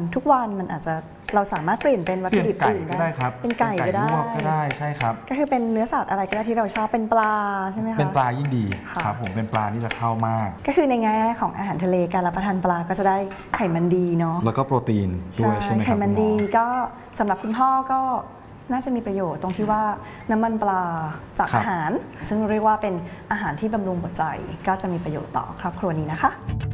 ทุกวันมันอาจจะเราสามารถเปลี่ยนเป็นวัตถุดิบอื่นได้ครับเป็นไก่ก็ได้ก็ได้ใช่ครับก็คือเป็นเนื้อสัตว์อะไรก็ได้ที่เราชอบเป็นปลาใช่ไหมคะเป็นปลายิ่งดีครับผมเป็นปลาที่จะเข้ามากก็คือในแง่ของอาหารทะเลการรับประทานปลาก็จะได้ไขมันดีเนาะแล้วก็โปรตีนด้วยใช่ไหมครับไขมันดีก็สำหรับคุณพ่อก็น่าจะมีประโยชน์ตรงที่ว่าน้ำมันปลาจากอาหารซึ่งเรียกว่าเป็นอาหารที่บำรุงหัวใจก็จะมีประโยชน์ต่อครอบครัวนี้นะคะ